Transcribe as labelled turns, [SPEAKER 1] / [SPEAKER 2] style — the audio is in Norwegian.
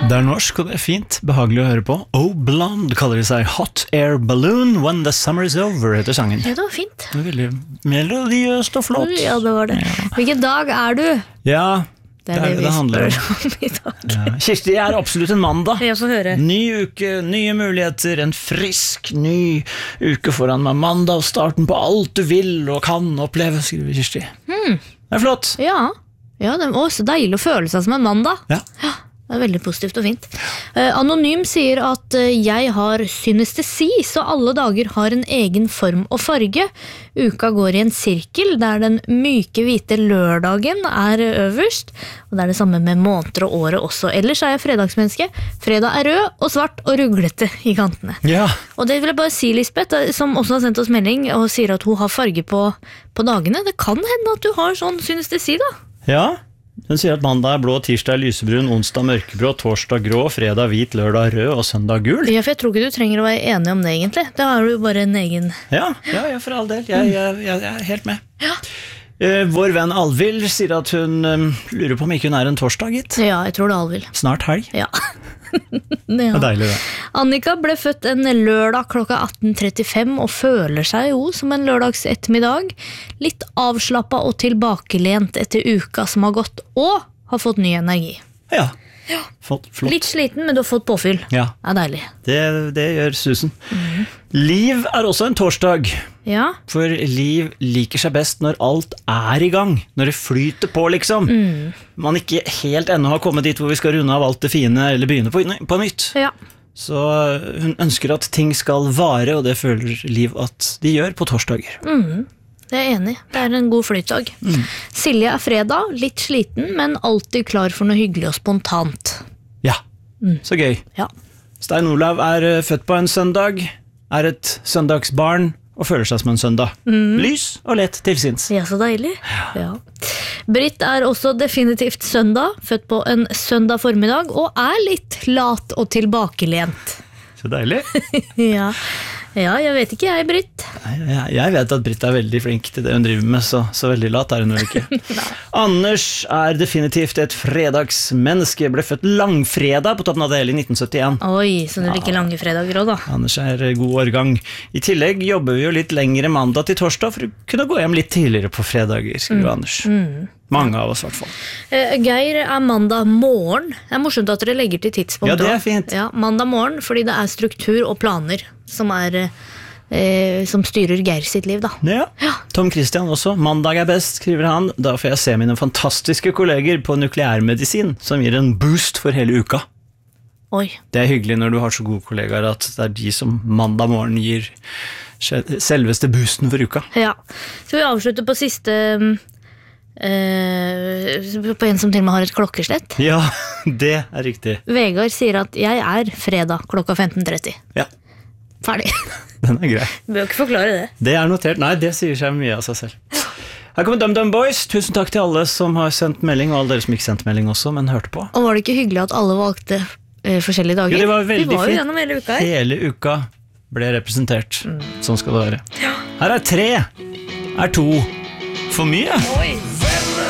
[SPEAKER 1] Det norsk, og det fint, behagelig å høre på. Oh Blonde kaller de seg. Hot Air Balloon When the Summer is Over, heter sangen.
[SPEAKER 2] Ja, det var fint.
[SPEAKER 1] Det var veldig melodiøst og flott.
[SPEAKER 2] Ja, det var det. Ja. Hvilken dag er du?
[SPEAKER 1] Ja,
[SPEAKER 2] det er det vi
[SPEAKER 1] handler
[SPEAKER 2] om i dag.
[SPEAKER 1] Ja. Kirsti er absolutt en mandag.
[SPEAKER 2] Jeg får høre.
[SPEAKER 1] Ny uke, nye muligheter, en frisk, ny uke foran meg. Mandag, starten på alt du vil og kan oppleve, skriver Kirsti. Det er flott.
[SPEAKER 2] Ja, det er også deilig å føle seg som en mandag.
[SPEAKER 1] Ja.
[SPEAKER 2] Det er veldig positivt og fint. Anonym sier at jeg har synestesi, så alle dager har en egen form og farge. Uka går i en sirkel, der den myke hvite lørdagen er øverst, og det er det samme med måneder og året også. Ellers er jeg fredagsmenneske. Fredag er rød og svart og ruglete i kantene.
[SPEAKER 1] Ja.
[SPEAKER 2] Og det vil jeg bare si, Lisbeth, som også har sendt oss melding og sier at hun har farge på dagene. Det kan hende at du har sånn synestesi da.
[SPEAKER 1] Ja. Den sier at mandag er blå, tirsdag er lysebrun, onsdag mørkebrå, torsdag grå, fredag hvit, lørdag rød og søndag gul.
[SPEAKER 2] Ja, for jeg tror ikke du trenger å være enig om det egentlig. Det har du jo bare en egen...
[SPEAKER 1] Ja, for all del. Jeg er helt med. Ja. Vår venn Alvild sier at hun lurer på om ikke hun er en torsdag, gitt.
[SPEAKER 2] Ja, jeg tror det er Alvild.
[SPEAKER 1] Snart helg.
[SPEAKER 2] Ja.
[SPEAKER 1] Det er deilig det.
[SPEAKER 2] Annika ble født en lørdag klokka 18:35 og føler seg jo som en lørdags ettermiddag. Litt avslappet og tilbakelent etter uka som har gått, og har fått ny energi.
[SPEAKER 1] Ja. Flott.
[SPEAKER 2] Litt sliten, men du har fått påfyll.
[SPEAKER 1] Ja.
[SPEAKER 2] Det er deilig.
[SPEAKER 1] Det gjør susen. Liv er også en torsdag.
[SPEAKER 2] Ja.
[SPEAKER 1] For Liv liker seg best når alt er i gang. Når det flyter på, liksom. Man ikke helt ennå har kommet dit hvor vi skal runde av alt det fine eller begynne på nytt.
[SPEAKER 2] Ja.
[SPEAKER 1] Så hun ønsker at ting skal vare, og det føler Liv at de gjør på torsdager.
[SPEAKER 2] Det er jeg enig. Det er en god flytdag. Silje er fredag, litt sliten, men alltid klar for noe hyggelig og spontant.
[SPEAKER 1] Ja, så gøy.
[SPEAKER 2] Ja.
[SPEAKER 1] Stein Olav er født på en søndag, er et søndagsbarn og føler seg som en søndag. Lys og lett til sinns.
[SPEAKER 2] Ja, så deilig. Ja. Britt er også definitivt søndag, født på en søndag formiddag, og er litt lat og tilbakelent.
[SPEAKER 1] Så deilig.
[SPEAKER 2] Ja, jeg vet ikke jeg, Britt.
[SPEAKER 1] Jeg vet at Britt er veldig flink til det hun driver med, så veldig lat er hun vel ikke. Anders er definitivt et fredagsmenneske, ble født langfredag på toppen av det hele i 1971.
[SPEAKER 2] Oi, så du liker lange fredager også da.
[SPEAKER 1] Anders er god årgang. I tillegg jobber vi jo litt lengre mandag til torsdag for å kunne gå hjem litt tidligere på fredager, skriver Anders. Mange av oss i hvert fall.
[SPEAKER 2] Geir er mandag morgen. Det er morsomt at dere legger til tidspunkt.
[SPEAKER 1] Ja, det er fint.
[SPEAKER 2] Ja, mandag morgen, fordi det er struktur og planer som styrer Geir sitt liv da.
[SPEAKER 1] Ja. Tom Christian også. Mandag er best, skriver han. Da får jeg se mine fantastiske kolleger på nukleærmedisin, som gir en boost for hele uka.
[SPEAKER 2] Oi.
[SPEAKER 1] Det er hyggelig når du har så gode kollegaer at det er de som mandag morgen gir selveste boosten for uka.
[SPEAKER 2] Ja. Så vi avslutter på siste... på en som til og med har et klokkeslett.
[SPEAKER 1] Ja, det er riktig.
[SPEAKER 2] Vegard sier at jeg er fredag klokka 15:30.
[SPEAKER 1] Ja.
[SPEAKER 2] Ferdig.
[SPEAKER 1] Den er grei.
[SPEAKER 2] Du bør ikke forklare det.
[SPEAKER 1] Det er notert. Nei, det sier seg mye av seg selv. Her kommer DumDum Boys. Tusen takk til alle som har sendt melding, og alle dere som ikke sendte melding også, men hørte på.
[SPEAKER 2] Og var det ikke hyggelig at alle valgte forskjellige dager?
[SPEAKER 1] Jo, det var veldig
[SPEAKER 2] jo
[SPEAKER 1] fint.
[SPEAKER 2] gjennom hele uka her.
[SPEAKER 1] Hele uka ble representert. Sånn skal det være. Her er 3. Er 2 for mye?
[SPEAKER 2] Oi.